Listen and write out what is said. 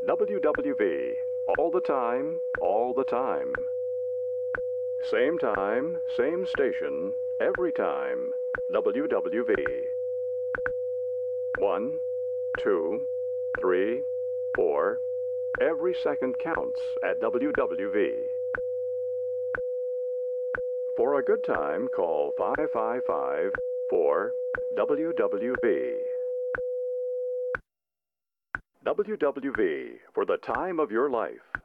WWV. All the time, all the time. Same time, same station, every time. WWV. 1, 2, 3, 4. Every second counts at WWV. For a good time, call 555-4 WWV. WWV, for the time of your life.